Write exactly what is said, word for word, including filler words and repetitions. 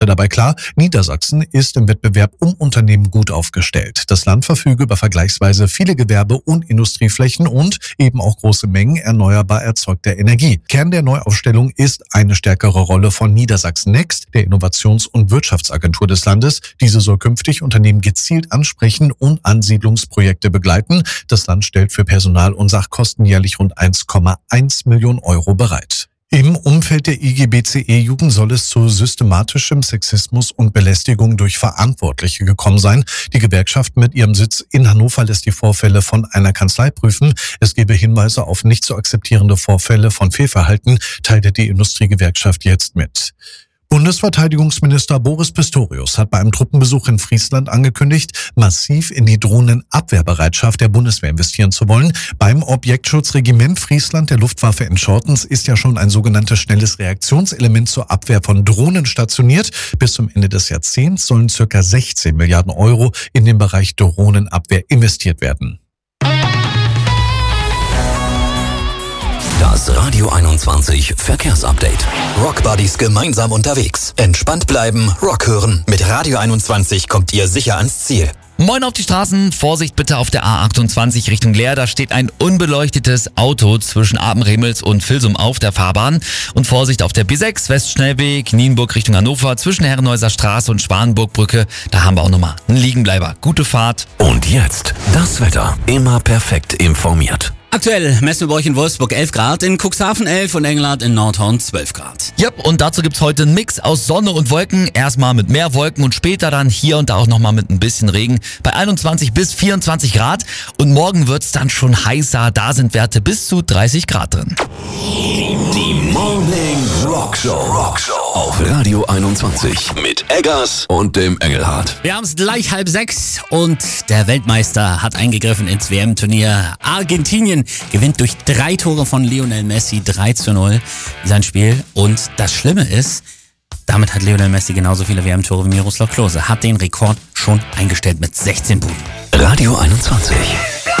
Dabei klar, Niedersachsen ist im Wettbewerb um Unternehmen gut aufgestellt. Das Land verfüge über vergleichsweise viele Gewerbe- und Industrieflächen und eben auch große Mengen erneuerbar erzeugter Energie. Kern der Neuaufstellung ist eine stärkere Rolle von Niedersachsen Next, der Innovations- und Wirtschaftsagentur des Landes. Diese soll künftig Unternehmen gezielt ansprechen und Ansiedlungsprojekte begleiten. Das Land stellt für Personal und Sachkosten jährlich rund eins Komma eins Millionen Euro bereit. Im Umfeld der I G B C E-Jugend soll es zu systematischem Sexismus und Belästigung durch Verantwortliche gekommen sein. Die Gewerkschaft mit ihrem Sitz in Hannover lässt die Vorfälle von einer Kanzlei prüfen. Es gebe Hinweise auf nicht zu akzeptierende Vorfälle von Fehlverhalten, teilte die Industriegewerkschaft jetzt mit. Bundesverteidigungsminister Boris Pistorius hat bei einem Truppenbesuch in Friesland angekündigt, massiv in die Drohnenabwehrbereitschaft der Bundeswehr investieren zu wollen. Beim Objektschutzregiment Friesland der Luftwaffe in Schortens ist ja schon ein sogenanntes schnelles Reaktionselement zur Abwehr von Drohnen stationiert. Bis zum Ende des Jahrzehnts sollen circa sechzehn Milliarden Euro in den Bereich Drohnenabwehr investiert werden. Das Radio einundzwanzig Verkehrsupdate. Rock Buddies gemeinsam unterwegs. Entspannt bleiben, Rock hören. Mit Radio einundzwanzig kommt ihr sicher ans Ziel. Moin auf die Straßen, Vorsicht bitte auf der A achtundzwanzig Richtung Leer, da steht ein unbeleuchtetes Auto zwischen Apenremels und Vilsum auf der Fahrbahn. Und Vorsicht auf der B sechs Westschnellweg, Nienburg Richtung Hannover, zwischen Herrenhäuser Straße und Schwanenburgbrücke, da haben wir auch nochmal einen Liegenbleiber. Gute Fahrt. Und jetzt das Wetter, immer perfekt informiert. Aktuell messen wir bei euch in Wolfsburg elf Grad, in Cuxhaven elf und Engelhardt in Nordhorn zwölf Grad. Yep, und dazu gibt's heute einen Mix aus Sonne und Wolken. Erstmal mit mehr Wolken und später dann hier und da auch nochmal mit ein bisschen Regen bei einundzwanzig bis vierundzwanzig Grad. Und morgen wird's dann schon heißer, da sind Werte bis zu dreißig Grad drin. Die Morning Rock Show. Rock Show auf Radio einundzwanzig mit Eggers und dem Engelhardt. Wir haben es gleich halb sechs und der Weltmeister hat eingegriffen ins W M-Turnier. Argentinien gewinnt durch drei Tore von Lionel Messi drei zu null sein Spiel. Und das Schlimme ist, damit hat Lionel Messi genauso viele W M-Tore wie Miroslav Klose. Hat den Rekord schon eingestellt mit sechzehn Buden. Radio einundzwanzig.